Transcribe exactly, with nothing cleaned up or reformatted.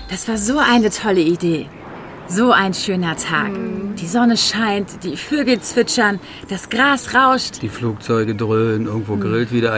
Das war so eine tolle Idee. So ein schöner Tag. Mm. Die Sonne scheint, die Vögel zwitschern, das Gras rauscht. Die Flugzeuge dröhnen, irgendwo mm. grillt wieder